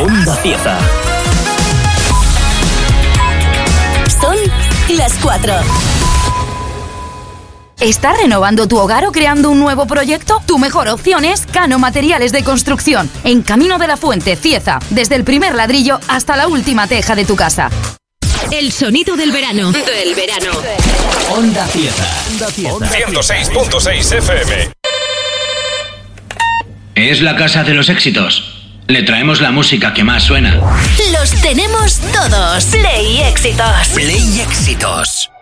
Onda Cieza. Son las 4. ¿Estás renovando tu hogar o creando un nuevo proyecto? Tu mejor opción es Cano Materiales de Construcción, en Camino de la Fuente, Cieza, desde el primer ladrillo hasta la última teja de tu casa. El sonido del verano. Del verano. Onda Cieza. 106.6 FM. Es la casa de los éxitos. Le traemos la música que más suena. Los tenemos todos. Play Éxitos. Play Éxitos.